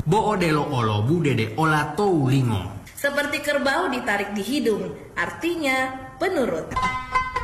Boodelo olo budede olatou lingo. Seperti kerbau ditarik di hidung, artinya penurut.